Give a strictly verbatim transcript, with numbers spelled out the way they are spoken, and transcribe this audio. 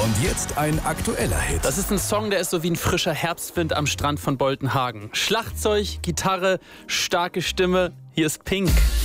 Und jetzt ein aktueller Hit. Das ist ein Song, der ist so wie ein frischer Herbstwind am Strand von Boltenhagen. Schlagzeug, Gitarre, starke Stimme. Hier ist Pink.